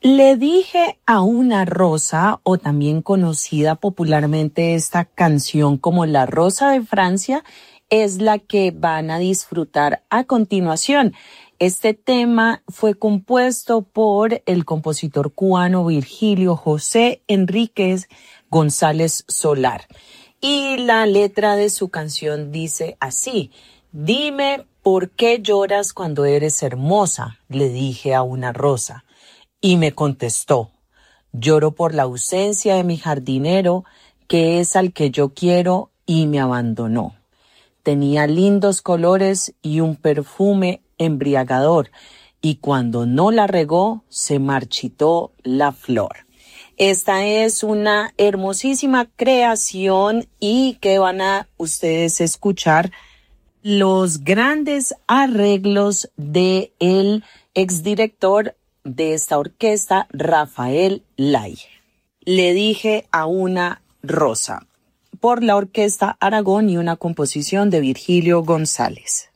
Le dije a una rosa, o también conocida popularmente esta canción como La Rosa de Francia, es la que van a disfrutar a continuación. Este tema fue compuesto por el compositor cubano Virgilio José Enríquez González Solar. Y la letra de su canción dice así: dime por qué lloras cuando eres hermosa, le dije a una rosa. Y me contestó: lloro por la ausencia de mi jardinero, que es al que yo quiero y me abandonó. Tenía lindos colores y un perfume embriagador, y cuando no la regó, se marchitó la flor. Esta es una hermosísima creación y que van a ustedes escuchar los grandes arreglos de el exdirector de esta orquesta, Rafael Lay. Le dije a una rosa, por la Orquesta Aragón y una composición de Virgilio González.